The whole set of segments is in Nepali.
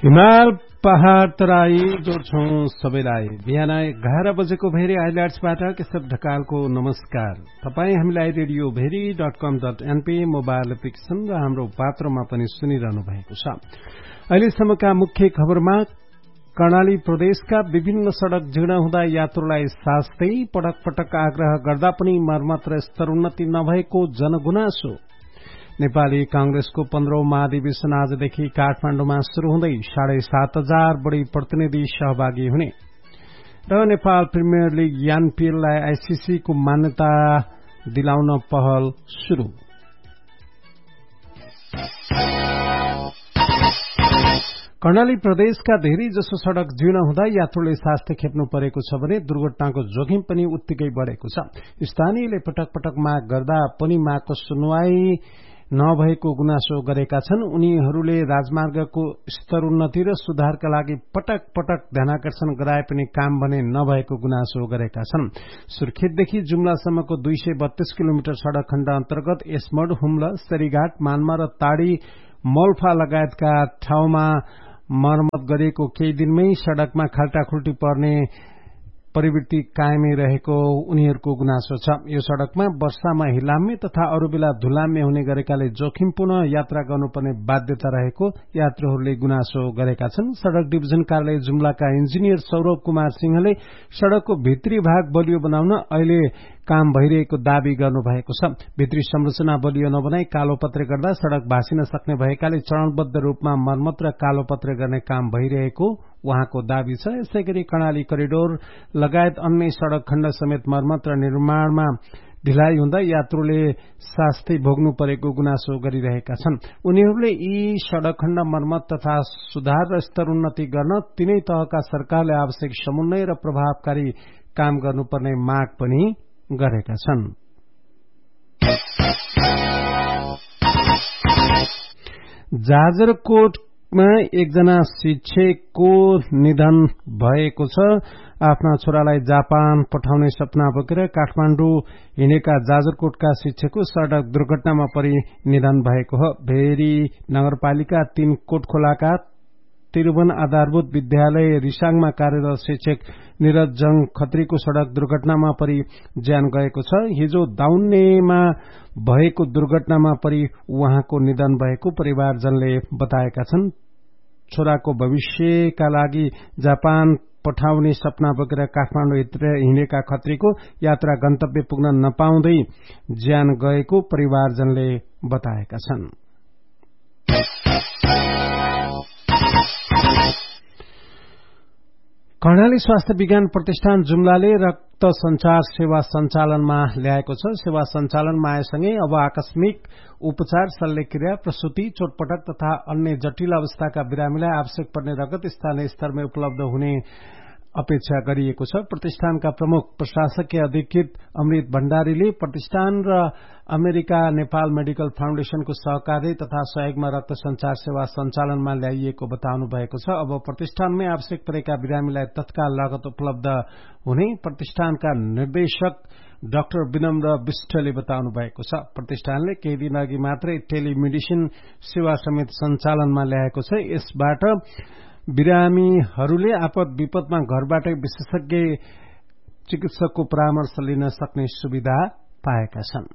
हिमाल पहाड़ तराई जोड्छौं सबैलाई। बिहान 11 बजेको भेरी आइल्याट्सबाट केशव ढकालको नमस्कार। तपाईँ हामीलाई रेडियो भेरी.com.np मोबाइल एप्लिकेशन र हाम्रो पात्रमा पनि सुनिरहनु भएको छ। अहिलेसम्मका मुख्य खबरमा कर्णाली प्रदेशका विभिन्न सड़क जीर्ण हुँदा यात्रुलाई सास्तै पटक पटक आग्रह गर्दा पनि मर्मत र स्तरोन्नति नभएको जनगुनासो। नेपाली कांग्रेसको 15औं महाधिवेशन आजदेखि काठमाण्डुमा शुरू हुँदै 7,500 बढ़ी प्रतिनिधि सहभागी हुने र नेपाल प्रिमियर लीग यानपीएललाई आईसीसी को मान्यता दिलाउन पहल शुरू। कर्णाली प्रदेशका धेरै जसो सड़क जीर्ण हुँदा यात्रुले सास्ते खेप्नु परेको छ भने दुर्घटनाको जोखिम पनि उत्तिकै बढ़ेको छ। स्थानीयले पटक पटक माग गर्दा पनि मागको सुनवाई नभएको गुनासो गरेका छन्। उनीहरूले राजमार्गको स्तरोन्नति र सुधारका लागि पटक पटक ध्यानाकर्षण गराए पनि काम भने नभएको गुनासो गरेका छन्। सुर्खेतदेखि जुम्लासम्मको 232 किलोमिटर सड़क खण्ड अन्तर्गत एसमड, हुम्ला, सरीघाट, मानमा र ताड़ी, मल्फा लगायतका ठाउँमा मर्मत गरिएको केही दिनमै सड़कमा खाल्टाखुल्टी पर्ने प्रवृत्ति कायमै रहेको उनीहरूको गुनासो छ। यो सड़कमा वर्षामा हिलाम्य तथा अरू बेला धुलाम्य हुने गरेकाले जोखिमपूर्ण यात्रा गर्नुपर्ने बाध्यता रहेको यात्रुहरूले गुनासो गरेका छन्। सड़क डिभिजन कार्यालय जुम्लाका इन्जिनियर सौरभ कुमार सिंहले सड़कको भित्री भाग बलियो बनाउन अहिले काम भइरहेको दावी गर्नुभएको छ। भित्री संरचना बलियो नबनाई कालोपत्रे गर्दा सड़क भासिन सक्ने भएकाले चरणबद्ध रूपमा मर्मत र कालोपत्रे गर्ने काम भइरहेको उहाँको दावी छ। यसैगरी कर्णाली करिडोर लगायत अन्य सड़क खण्ड समेत मर्मत र निर्माणमा ढिलाइ हुँदा यात्रुले शास्ति भोग्नु परेको गुनासो गरिरहेका छन्। उनीहरूले यी सड़क खण्ड मर्मत तथा सुधार र स्तरोन्नति गर्न तीनै तहका सरकारले आवश्यक समन्वय र प्रभावकारी काम गर्नुपर्ने माग पनि गरेका छन्। जाजरकोटमा एकजना शिक्षकको निधन भएको छ। आफ्ना छोरालाई जापान पठाउने सपना बोकेर काठमाण्डु हिँडेका जाजरकोटका शिक्षकको सड़क दुर्घटनामा परि निधन भएको हो। भेरी नगरपालिका 3 कोटखोलाका त्रिभुवन आधारभूत विद्यालय रिसाङमा कार्यरत शिक्षक निरज जङ खत्रीको सड़क दुर्घटनामा परि ज्यान गएको छ। हिजो दाउन्नेमा भएको दुर्घटनामा परि उहाँको निधन भएको परिवारजनले बताएका छन्। छोराको भविष्यका लागि जापान पठाउने सपना बोकेर काठमाण्डु हिँडेका खत्रीको यात्रा गन्तव्य पुग्न नपाउँदै ज्यान गएको परिवारजनले बताएका छन्। कर्णाली स्वास्थ्य विज्ञान प्रतिष्ठान जुम्लाले रक्त संचार सेवा सञ्चालनमा ल्याएको छ। सेवा सञ्चालनमा आएसँगै अब आकस्मिक उपचार, शल्यक्रिया, प्रसूति, चोटपटक तथा अन्य जटिल अवस्थाका बिरामीलाई आवश्यक पर्ने रगत स्थानीय स्तरमै उपलब्ध हुने अपेक्षा गरिएको छ। प्रतिष्ठानका प्रमुख प्रशासकीय अधिकृत अमृत भण्डारीले प्रतिष्ठान र अमेरिका नेपाल मेडिकल फाउन्डेशनको सहकार्य तथा सहयोगमा रक्त संचार सेवा सञ्चालनमा ल्याइएको बताउनु भएको छ। अब प्रतिष्ठानमै आवश्यक परेका बिरामीलाई तत्काल रगत उपलब्ध हुने प्रतिष्ठानका निर्देशक डाक्टर विनम्र विष्टले बताउनु भएको छ। प्रतिष्ठानले केही दिन अघि मात्रै टेलिमेडिसिन सेवा समेत सञ्चालनमा ल्याएको छ। यसबाट बिरामीहरूले आपद विपदमा घरबाटै विशेषज्ञ चिकित्सकको परामर्श लिन सक्ने सुविधा पाएका छन्।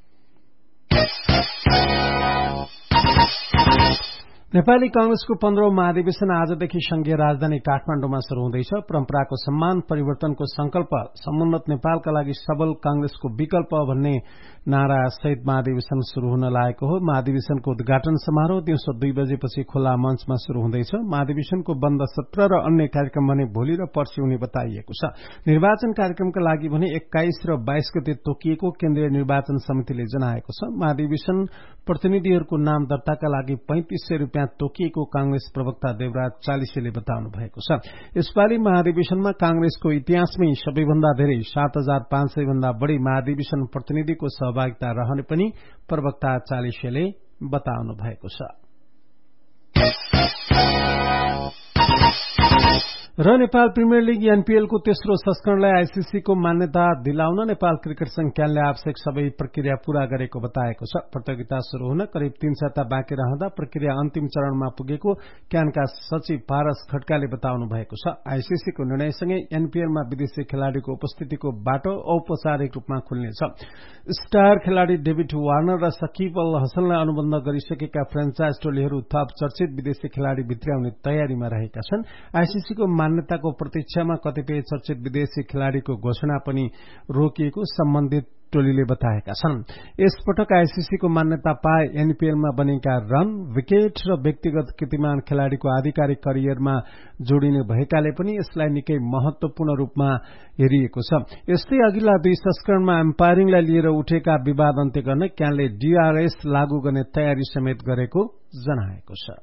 नेपाली कांग्रेसको 15औं महाधिवेशन आजदेखि संघीय राजधानी काठमाण्डुमा शुरू हुँदैछ। परम्पराको सम्मान, परिवर्तनको संकल्प, समुन्नत नेपालका लागि सबल कांग्रेसको विकल्प भन्ने नारा सहित महाधिवेशन शुरू हुन लागेको हो। महाधिवेशनको उद्घाटन समारोह दिउँसो 2 बजेपछि खुल्ला मञ्चमा शुरू हुँदैछ। महाधिवेशनको बन्द सत्र र अन्य कार्यक्रम भने भोलि र पर्सि हुने बताइएको छ। निर्वाचन कार्यक्रमका लागि भने 21 र 22 गते तोकिएको केन्द्रीय निर्वाचन समितिले जनाएको छ। महाधिवेशन प्रतिनिधिहरूको नाम दर्ताका लागि 3500 रुपियाँ तोकिएको कांग्रेस प्रवक्ता देवराज चालिसेले बताउनु भएको छ। यसपालि महाधिवेशनमा कांग्रेसको इतिहासमै सबैभन्दा धेरै 7,500 भन्दा बढ़ी महाधिवेशन प्रतिनिधिको सहभागिता रहने पनि प्रवक्ता चालिसेले बताउनु भएको छ। र नेपाल प्रिमियर लीग एनपीएल को तेस्रो संस्करणलाई आईसीसी को मान्यता दिलाउन नेपाल क्रिकेट संघ क्यानले आवश्यक सबै प्रक्रिया पूरा गरेको बताएको छ। प्रतियोगिता शुरू हुन करिब 3 सप्ताह बाँकी रहँदा प्रक्रिया अन्तिम चरणमा पुगेको क्यानका सचिव पारस खड्काले बताउनु भएको छ। आईसीसी को निर्णयसँगै एनपीएलमा विदेशी खेलाड़ीको उपस्थितिको बाटो औपचारिक रूपमा खुल्नेछ। स्टार खेलाड़ी डेभिड वार्नर र सकिब अल हसनलाई अनुबन्ध गरिसकेका फ्रेन्चाइज टोलीहरू थप चर्चित विदेशी खेलाड़ी भित्र्याउने तयारीमा रहेका छन्। आईसीसी को मान्यताको प्रतीक्षामा कतिपय चर्चित विदेशी खेलाड़ीको घोषणा पनि रोकिएको सम्बन्धित टोलीले बताएका छन्। यसपटक आईसीसी को मान्यता पाए एनपीएलमा बनेका रन, विकेट र व्यक्तिगत कीर्तिमान खेलाड़ीको आधिकारिक करियरमा जोडिने भएकाले पनि यसलाई निकै महत्वपूर्ण रूपमा हेरिएको छ। यस्तै अघिल्ला 2 संस्करणमा एम्पायरिङलाई लिएर उठेका विवाद अन्त्य गर्न क्यानले डीआरएस लागू गर्ने तयारी समेत गरेको जनाएको छ।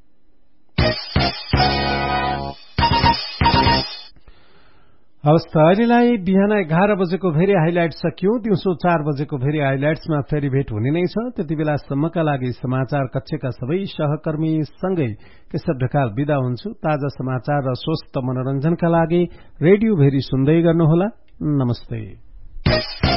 अवस्था अहिलेलाई बिहान 11 बजेको भेरी हाइलाइट सकियो। दिउँसो 4 बजेको भेरी हाइलाइट्समा फेरि भेट हुने नै छ। त्यति बेलासम्मका लागि समाचार कक्षका सबै सहकर्मी सँगै केशव ढकाल बिदा हुन्छु। ताजा समाचार र स्वस्थ मनोरञ्जनका लागि रेडियो भेरी सुन्दै गर्नुहोला। नमस्ते।